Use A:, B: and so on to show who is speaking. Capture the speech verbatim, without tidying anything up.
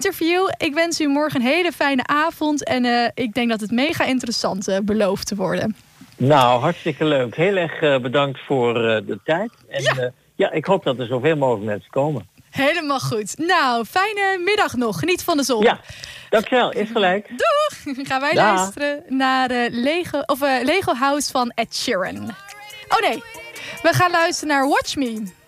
A: interview. Ik wens u morgen een hele fijne avond. En uh, ik denk dat het mega interessant uh, belooft te worden.
B: Nou, hartstikke leuk. Heel erg uh, bedankt voor uh, de tijd. En ja. Uh, ja, ik hoop dat er zoveel mogelijk mensen komen.
A: Helemaal goed. Nou, fijne middag nog. Geniet van de zon.
B: Ja, dankjewel. Is gelijk.
A: Doeg! Gaan wij
B: Da.
A: luisteren naar uh, Lego, of, uh, Lego House van Ed Sheeran. Oh nee, we gaan luisteren naar Watch Me.